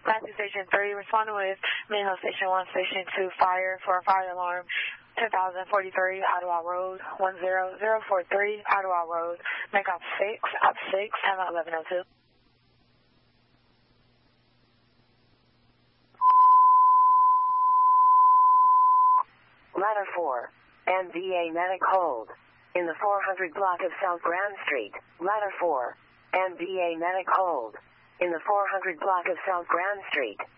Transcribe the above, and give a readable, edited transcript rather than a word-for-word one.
Matthew Station 3, responding with Manual Station 1, Station 2, fire for a fire alarm, 10,043 Ottawa Road, 10043 Ottawa Road, make op 6, time at 11:02. Ladder 4, MVA medic hold. In the 400 block of South Grand Street, Ladder 4, MVA medic hold. In the 400 block of South Grand Street.